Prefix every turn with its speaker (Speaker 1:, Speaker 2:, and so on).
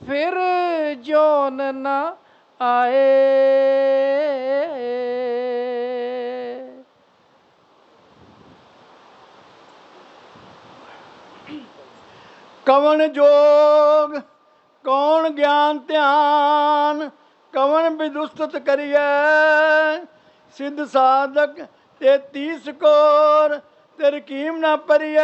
Speaker 1: फिर जोन न आए। कवन जोग कौन ज्ञान ध्यान, कवन विदुस्तत करिए। सिद्ध साधक 33 कोर, तेरी कीम न परिए।